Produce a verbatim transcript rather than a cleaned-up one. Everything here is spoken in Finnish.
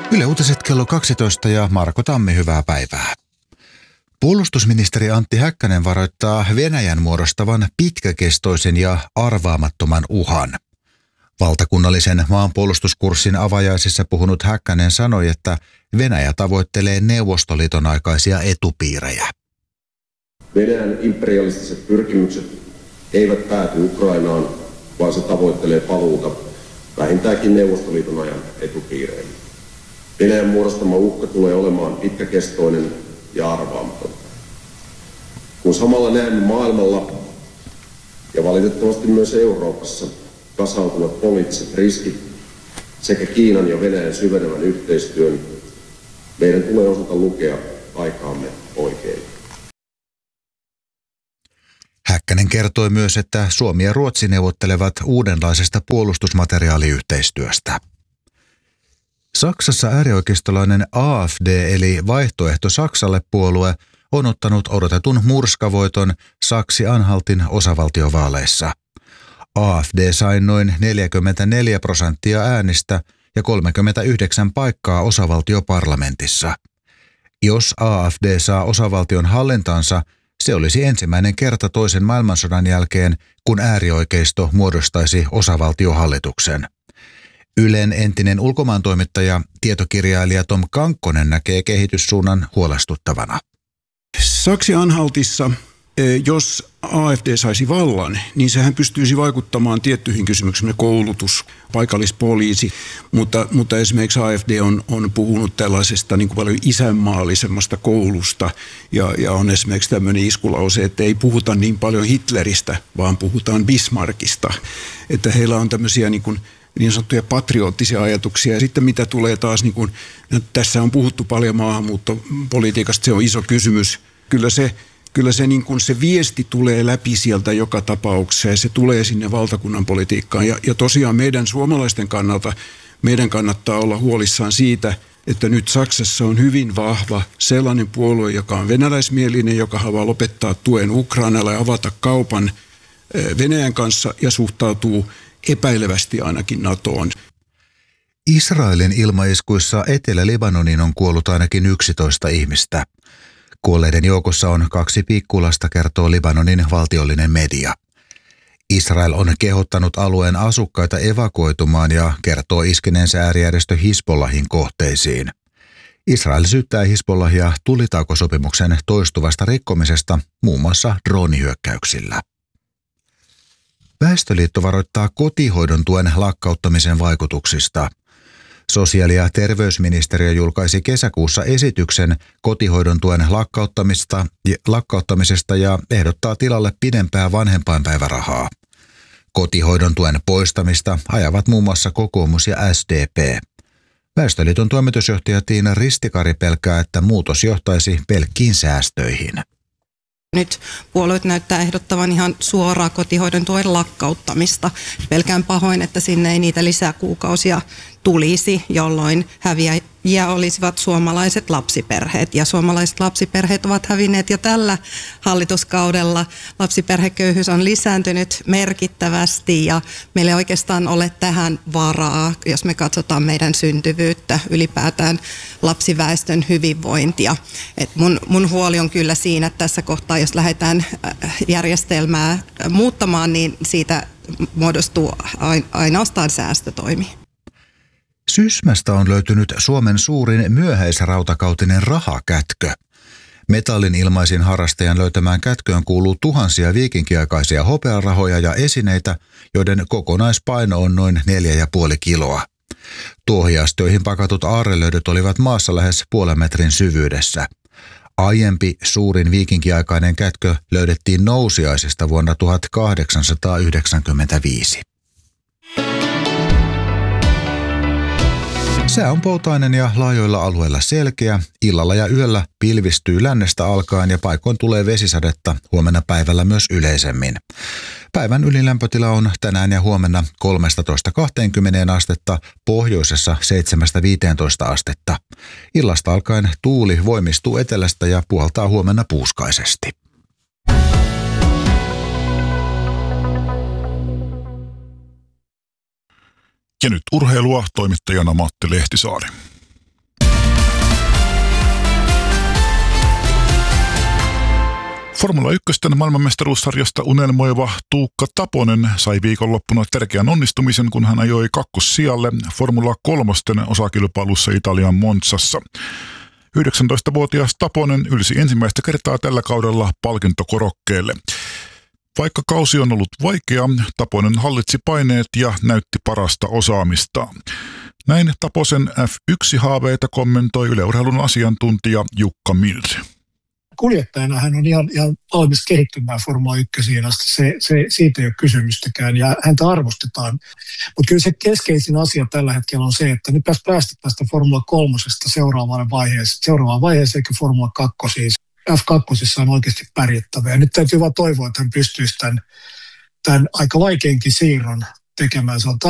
Yle Uutiset kello kaksitoista ja Marko Tammi, hyvää päivää. Puolustusministeri Antti Häkkänen varoittaa Venäjän muodostavan pitkäkestoisen ja arvaamattoman uhan. Valtakunnallisen maanpuolustuskurssin avajaisissa puhunut Häkkänen sanoi, että Venäjä tavoittelee Neuvostoliiton aikaisia etupiirejä. Venäjän imperialistiset pyrkimykset eivät pääty Ukrainaan, vaan se tavoittelee paluuta vähintäänkin Neuvostoliiton ajan etupiireihin. Venäjän muodostama uhka tulee olemaan pitkäkestoinen ja arvaamaton. Kun samalla näemme maailmalla ja valitettavasti myös Euroopassa kasautuvat poliittiset riskit sekä Kiinan ja Venäjän syvenevän yhteistyön, meidän tulee osata lukea aikaamme oikein. Häkkänen kertoi myös, että Suomi ja Ruotsi neuvottelevat uudenlaisesta puolustusmateriaaliyhteistyöstä. Saksassa äärioikeistolainen A F D eli Vaihtoehto Saksalle -puolue on ottanut odotetun murskavoiton Saksi-Anhaltin osavaltiovaaleissa. A F D sai noin neljäkymmentäneljä prosenttia äänistä ja kolmekymmentäyhdeksän paikkaa osavaltioparlamentissa. Jos A F D saa osavaltion hallintaansa, se olisi ensimmäinen kerta toisen maailmansodan jälkeen, kun äärioikeisto muodostaisi osavaltiohallituksen. Ylen entinen ulkomaantoimittaja, tietokirjailija Tom Kankkonen näkee kehityssuunnan huolestuttavana. Saksi-Anhaltissa, jos A F D saisi vallan, niin sehän pystyisi vaikuttamaan tiettyihin kysymyksiin, koulutus, paikallispoliisi, mutta, mutta esimerkiksi A F D on, on puhunut tällaisesta niin kuin paljon isänmaallisemmasta koulusta ja, ja on esimerkiksi tämmöinen iskulause, että ei puhuta niin paljon Hitleristä, vaan puhutaan Bismarckista, että heillä on tämmöisiä niin kuin niin sanottuja patriottisia ajatuksia. Ja sitten mitä tulee taas, niin kuin, tässä on puhuttu paljon maahanmuuttopolitiikasta, se on iso kysymys. Kyllä se, kyllä se, niin kuin se viesti tulee läpi sieltä joka tapauksessa ja se tulee sinne valtakunnan politiikkaan. Ja, ja tosiaan meidän suomalaisten kannalta, meidän kannattaa olla huolissaan siitä, että nyt Saksassa on hyvin vahva sellainen puolue, joka on venäläismielinen, joka haluaa lopettaa tuen Ukrainalle ja avata kaupan Venäjän kanssa ja suhtautuu epäilevästi ainakin NATOon. Israelin ilmaiskuissa Etelä-Libanoniin on kuollut ainakin yksitoista ihmistä. Kuolleiden joukossa on kaksi pikkulasta, kertoo Libanonin valtiollinen media. Israel on kehottanut alueen asukkaita evakuoitumaan ja kertoo iskeneensä äärijärjestö Hizbollahin kohteisiin. Israel syyttää Hizbollahia tulitaukosopimuksen toistuvasta rikkomisesta muun muassa droonihyökkäyksillä. Väestöliitto varoittaa kotihoidon tuen lakkauttamisen vaikutuksista. Sosiaali- ja terveysministeriö julkaisi kesäkuussa esityksen kotihoidon tuen lakkauttamista, lakkauttamisesta ja ehdottaa tilalle pidempää vanhempainpäivärahaa. Kotihoidon tuen poistamista ajavat muun muassa kokoomus ja S D P. Väestöliiton toimitusjohtaja Tiina Ristikari pelkää, että muutos johtaisi pelkkiin säästöihin. Nyt puolueet näyttää ehdottavan ihan suoraa kotihoidon tuen lakkauttamista. Pelkään pahoin, että sinne ei niitä lisäkuukausia tulisi, jolloin häviäjiä olisivat suomalaiset lapsiperheet. Ja suomalaiset lapsiperheet ovat hävinneet jo tällä hallituskaudella. Lapsiperheköyhyys on lisääntynyt merkittävästi ja meillä ei oikeastaan ole tähän varaa, jos me katsotaan meidän syntyvyyttä, ylipäätään lapsiväestön hyvinvointia. Et mun, mun huoli on kyllä siinä, että tässä kohtaa, jos lähdetään järjestelmää muuttamaan, niin siitä muodostuu ainoastaan säästötoimi. Sysmästä on löytynyt Suomen suurin myöhäisrautakautinen rahakätkö. Metallin ilmaisin harrastajan löytämään kätköön kuuluu tuhansia viikinkiaikaisia hopearahoja ja esineitä, joiden kokonaispaino on noin neljä ja puoli kiloa. Tuohiastioihin pakatut aarrelöydöt olivat maassa lähes puolen metrin syvyydessä. Aiempi suurin viikinkiaikainen kätkö löydettiin Nousiaisesta vuonna tuhatkahdeksansataayhdeksänkymmentäviisi. Sää on poutainen ja laajoilla alueilla selkeä. Illalla ja yöllä pilvistyy lännestä alkaen ja paikoin tulee vesisadetta, huomenna päivällä myös yleisemmin. Päivän ylilämpötila on tänään ja huomenna kolmetoista kaksikymmentä astetta, pohjoisessa seitsemästä viiteentoista astetta. Illasta alkaen tuuli voimistuu etelästä ja puhaltaa huomenna puuskaisesti. Ja nyt urheilua, toimittajana Matti Lehtisaari. Formula yksi maailmanmestaruussarjasta unelmoiva Tuukka Taponen sai viikonloppuna tärkeän onnistumisen, kun hän ajoi kakkossijalle Formula kolmosten osakilpailussa Italian Monzassa. yhdeksäntoistavuotias Taponen ylsi ensimmäistä kertaa tällä kaudella palkintokorokkeelle. Vaikka kausi on ollut vaikea, Taponen hallitsi paineet ja näytti parasta osaamistaan. Näin Taposen F yksi haaveita kommentoi Yle Urheilun asiantuntija Jukka Mild. Kuljettajana hän on ihan, ihan valmis kehittymään Formula ykkösiin asti. Se, se, siitä ei ole kysymystäkään ja häntä arvostetaan. Mutta kyllä se keskeisin asia tällä hetkellä on se, että nyt pitäisi päästä tästä Formula kolmosesta seuraavaan vaiheeseen, seuraavaan vaiheeseen eikä Formula kakkosiin. F kaksi on oikeasti pärjättävä. Ja nyt täytyy vaan toivoa, että hän pystyisi tämän, tämän aika vaikeinkin siirron tekemään. Se on